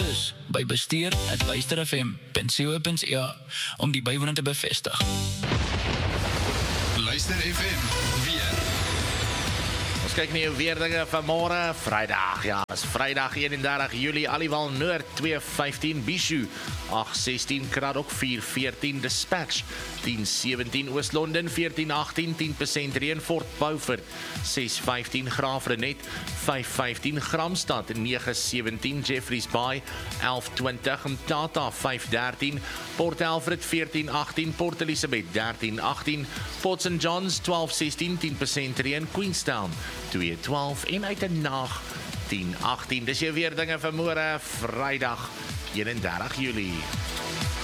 dus by bestuur@luisterfm.co.za om die bywoning te bevestig. Luister FM, weer. Ons kyk na jou weerdinge van môre, Vrydag. Ja, is Vrydag 31 Julie, Aliwal Noord 2:15, Bishu 8:16, Kraddock 4:14, Dispatch 10:17, Oos-London 14:18, 10% reën, Fort Beaufort 6:15, Graafrenet 5:15, Gramstad 9:17, Jeffreys Bay 11:20, Mtata 5:13, Port Alfred 14:18, Port Elizabeth 13:18, Port St Johns 12:16, 10% reën, Queenstown 2:12 en Uitenhaag 10:18. Dis jou weerdinge van môre, Vrydag 31 Julie.